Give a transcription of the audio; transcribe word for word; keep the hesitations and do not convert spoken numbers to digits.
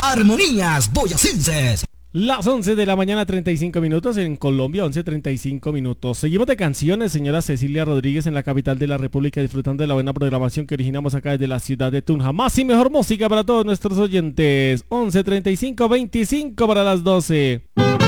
Armonías Boyacenses. Las once de la mañana, treinta y cinco minutos en Colombia, once treinta y cinco minutos. Seguimos de canciones, señora Cecilia Rodríguez, en la capital de la República, disfrutando de la buena programación que originamos acá desde la ciudad de Tunja. Más y mejor música para todos nuestros oyentes. once treinta y cinco, veinticinco para las doce.